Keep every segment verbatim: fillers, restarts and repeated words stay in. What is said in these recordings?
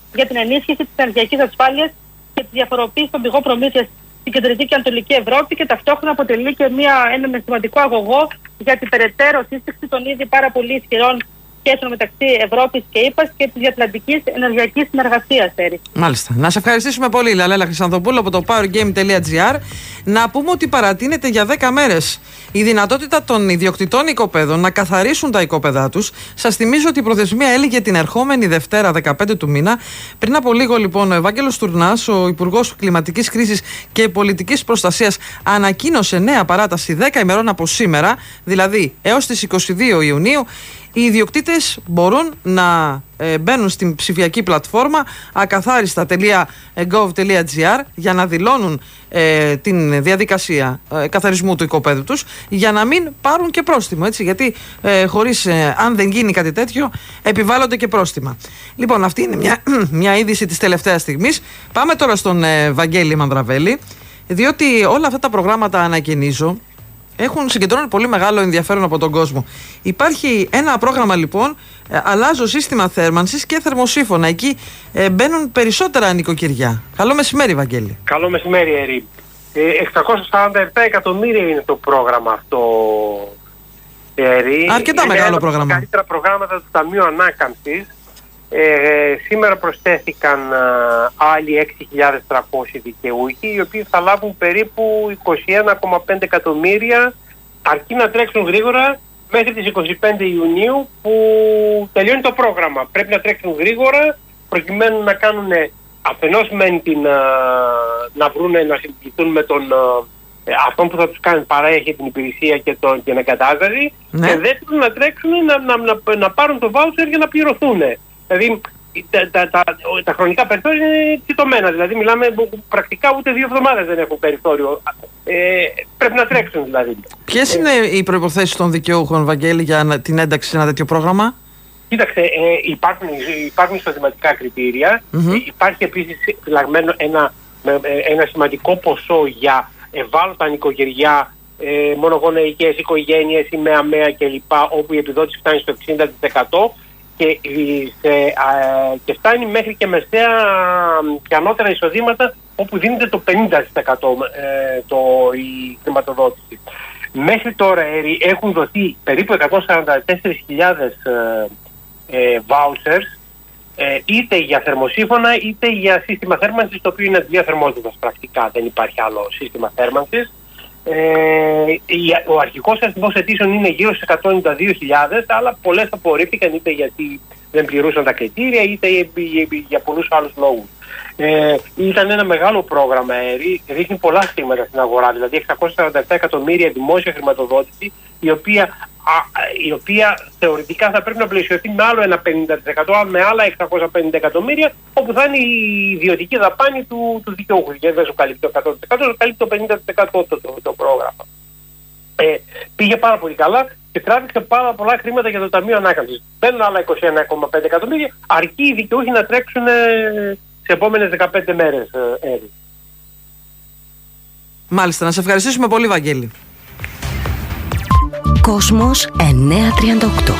για την ενίσχυση της ενεργειακής ασφάλειας και τη διαφοροποίηση των πηγών προμήθειας στην κεντρική και ανατολική Ευρώπη και ταυτόχρονα αποτελεί και μια, ένα σημαντικό αγωγό για την περαιτέρω σύστηξη των ήδη πάρα πολύ ισχυρών σχέσεων μεταξύ Ευρώπης και ΗΠΑ και της διατλαντικής ενεργειακής συνεργασίας. Μάλιστα. Να σε ευχαριστήσουμε πολύ, Λαλέλα Χρυσανθοπούλου από το powergame τελεία gr. Να πούμε ότι παρατείνεται για δέκα μέρες η δυνατότητα των ιδιοκτητών οικοπαίδων να καθαρίσουν τα οικόπεδά τους. Σας θυμίζω ότι η προθεσμία έλυγε την ερχόμενη Δευτέρα δεκαπέντε του μήνα. Πριν από λίγο, λοιπόν, ο Ευάγγελος Τουρνάς, ο Υπουργός Κλιματικής Κρίσης και Πολιτικής Προστασίας, ανακοίνωσε νέα παράταση δέκα ημερών από σήμερα, δηλαδή έως τις είκοσι δύο Ιουνίου. Οι ιδιοκτήτες μπορούν να ε, μπαίνουν στην ψηφιακή πλατφόρμα ακαθάριστα τελεία gov τελεία gr για να δηλώνουν ε, την διαδικασία ε, καθαρισμού του οικοπαίδου τους, για να μην πάρουν και πρόστιμο, έτσι, γιατί ε, χωρίς, ε, αν δεν γίνει κάτι τέτοιο, επιβάλλονται και πρόστιμα. Λοιπόν, αυτή είναι μια, μια είδηση της τελευταίας στιγμής. Πάμε τώρα στον ε, Βαγγέλη Μανδραβέλη, διότι όλα αυτά τα προγράμματα ανακαινίζω έχουν συγκεντρώνει πολύ μεγάλο ενδιαφέρον από τον κόσμο. Υπάρχει ένα πρόγραμμα, λοιπόν, ε, αλλάζω σύστημα θέρμανσης και θερμοσύφωνα. Εκεί ε, μπαίνουν περισσότερα νοικοκυριά. Καλό μεσημέρι, Βαγγέλη. Καλό μεσημέρι, Ερή. Ε, εξακόσια σαράντα επτά εκατομμύρια είναι το πρόγραμμα αυτό, Ερή. Αρκετά είναι μεγάλο ένα πρόγραμμα. Από τα καλύτερα προγράμματα του Ταμείου Ανάκαμψης. Ε, σήμερα προσθέθηκαν α, άλλοι έξι χιλιάδες τριακόσιοι δικαιούχοι, οι οποίοι θα λάβουν περίπου είκοσι ένα κόμμα πέντε εκατομμύρια, αρκεί να τρέξουν γρήγορα μέχρι τις είκοσι πέντε Ιουνίου που τελειώνει το πρόγραμμα. Πρέπει να τρέξουν γρήγορα προκειμένου να κάνουν αφενός μεν την, α, να βρούνε, να συμπληθούν με τον ε, αυτόν που θα τους κάνει παρέχει την υπηρεσία και τον και εγκατάσταση, ναι. Και δεύτερον να τρέξουν να, να, να, να πάρουν το βάουτσερ για να πληρωθούν. Δηλαδή τα, τα, τα, τα χρονικά περιθώρια είναι τσιτωμένα. Δηλαδή μιλάμε πρακτικά ούτε δύο εβδομάδες δεν έχουν περιθώριο. Ε, πρέπει να τρέξουν δηλαδή. Ποιες ε, είναι οι προϋποθέσεις των δικαιούχων, Βαγγέλη, για την ένταξη σε ένα τέτοιο πρόγραμμα? Κοίταξε, ε, υπάρχουν, υπάρχουν εισοδηματικά κριτήρια. Mm-hmm. Ε, υπάρχει επίσης φυλαγμένο ένα, ένα σημαντικό ποσό για ευάλωτα νοικοκυριά, ε, μονογονεϊκές οικογένειες ή με αμαία κλπ. Όπου η επιδότηση φτάνει στο εξήντα τοις εκατό. Και, σε, α, και φτάνει μέχρι και μεσαία και ανώτερα εισοδήματα όπου δίνεται το πενήντα τοις εκατό ε, το, η χρηματοδότηση. Μέχρι τώρα έχουν δοθεί περίπου εκατόν σαράντα τέσσερις χιλιάδες ε, ε, vouchers ε, είτε για θερμοσύφωνα είτε για σύστημα θέρμανσης, το οποίο είναι διαθερμότητας πρακτικά, δεν υπάρχει άλλο σύστημα θέρμανσης. Ε, ο αρχικός αριθμός αιτήσεων είναι γύρω στις εκατόν ενενήντα δύο χιλιάδες, αλλά πολλές απορρίφθηκαν είτε γιατί δεν πληρούσαν τα κριτήρια είτε για πολλούς άλλους λόγους. Ε, ήταν ένα μεγάλο πρόγραμμα, ε, ρίχνει πολλά χρήματα στην αγορά, δηλαδή εξακόσια σαράντα επτά εκατομμύρια δημόσια χρηματοδότηση, η οποία, α, η οποία θεωρητικά θα πρέπει να πλαισιωθεί με άλλο ένα πενήντα τοις εκατό, με άλλα εξακόσια πενήντα εκατομμύρια, όπου θα είναι η ιδιωτική δαπάνη του, του δικαιούχου. Γιατί δεν σου καλύπτει το εκατό τοις εκατό, σου καλύπτει το πενήντα τοις εκατό το, το, το πρόγραμμα. Ε, πήγε πάρα πολύ καλά και τράβηξε πάρα πολλά χρήματα για το Ταμείο Ανάκαμψης. Μπαίνουν άλλα είκοσι ένα κόμμα πέντε εκατομμύρια, αρκεί οι δικαιούχοι να τρέξουν ε, σε επόμενες δεκαπέντε μέρες. Ε, ε. Μάλιστα, να σε ευχαριστήσουμε πολύ, Βαγγέλη. Κόσμος εννιακόσια τριάντα οκτώ.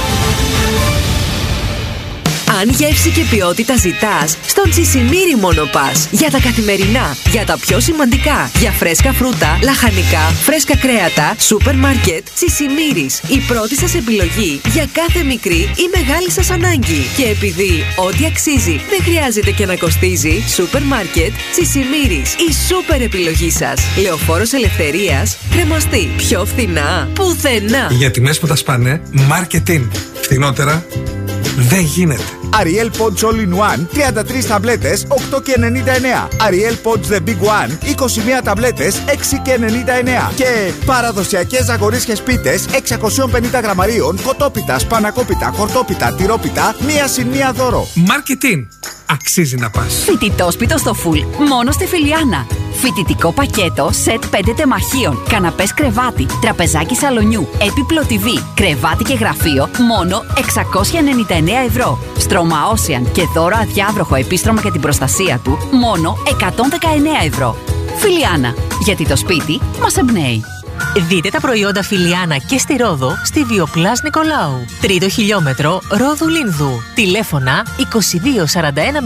Αν γεύση και ποιότητα ζητάς, στο Τσισιμίρι μόνο πας. Για τα καθημερινά, για τα πιο σημαντικά, για φρέσκα φρούτα, λαχανικά, φρέσκα κρέατα, σούπερ μάρκετ, Τσισιμίρις. Η πρώτη σας επιλογή για κάθε μικρή ή μεγάλη σας ανάγκη. Και επειδή ό,τι αξίζει δεν χρειάζεται και να κοστίζει, σούπερ μάρκετ, Τσισιμίρις. Η σούπερ επιλογή σας. Λεωφόρος Ελευθερίας, κρεμαστή. Πιο φθηνά, πουθενά. Για τιμές που τα σπάνε, marketing. Φθηνότερα δεν γίνεται. Ariel Pods All in One, τριάντα τρεις ταμπλέτες, οκτώ και ενενήντα εννέα. Ariel Pods The Big One, είκοσι μία ταμπλέτες, έξι και ενενήντα εννέα. Και παραδοσιακές ζαγορίσιες πίτες, εξακόσια πενήντα γραμμαρίων, κοτόπιτα, σπανακόπιτα, χορτόπιτα, τυρόπιτα, μία συν μία δώρο. Marketing. Αξίζει να πας. Φοιτητόσπιτο στο φουλ, μόνο στη Φιλιάνα. Φοιτητικό πακέτο, σετ πέντε τεμαχίων, καναπές κρεβάτι, τραπεζάκι σαλονιού, έπιπλο τι βι, κρεβάτι και γραφείο, μόνο εξακόσια ενενήντα εννέα ευρώ. Στρώμα Ocean και δώρο αδιάβροχο επίστρωμα για την προστασία του, μόνο εκατόν δεκαεννέα ευρώ. Φιλιάνα, γιατί το σπίτι μας εμπνέει. Δείτε τα προϊόντα Φιλιάνα και στη Ρόδο στη Βιοπλάς Νικολάου. Τρίτο χιλιόμετρο Ρόδου Λίνδου. Τηλέφωνα είκοσι δύο σαράντα ένα